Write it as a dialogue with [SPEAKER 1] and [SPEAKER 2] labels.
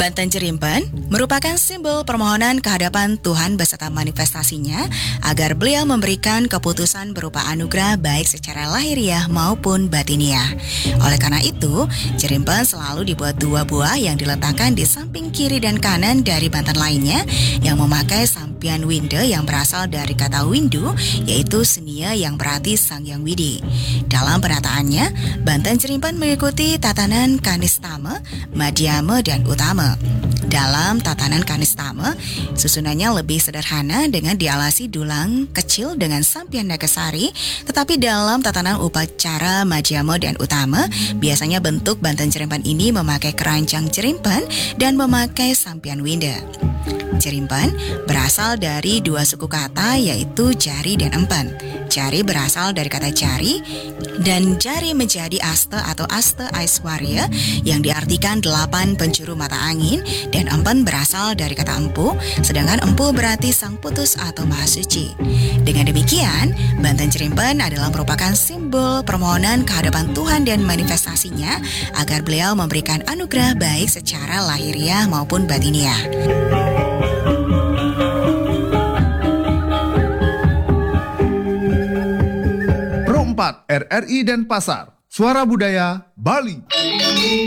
[SPEAKER 1] Banten Jerimpen merupakan simbol permohonan kehadapan Tuhan beserta manifestasinya agar beliau memberikan keputusan berupa anugerah baik secara lahiriah maupun batiniah. Oleh karena itu, Jerimpen selalu dibuat dua buah yang diletakkan di samping kiri dan kanan dari Banten lainnya yang memakai sampian winde yang berasal dari kata windu, yaitu senia yang berarti Sang Yang Widi. Dalam penataannya, Banten Jerimpen mengikuti tatanan Kanistama, Madhyama, dan Utama. Dalam tatanan Kanistama, susunannya lebih sederhana dengan dialasi dulang kecil dengan sampian nagasari, tetapi dalam tatanan upacara Madhyama dan Utama, biasanya bentuk Banten Jerimpen ini memakai keranjang jerimpen dan memakai sampian winda. Jerimpen berasal dari dua suku kata yaitu jari dan empen. Jari berasal dari kata jari dan jari menjadi aste atau aste aiswarya yang diartikan 8 penjuru mata angin, dan empen berasal dari kata empu, sedangkan empu berarti sang putus atau maha suci. Dengan demikian, Banten Jerimpen adalah merupakan simbol permohonan kehadapan Tuhan dan manifestasinya agar beliau memberikan anugerah baik secara lahiriah maupun batiniah.
[SPEAKER 2] Pro 4 RRI Denpasar, Suara Budaya Bali.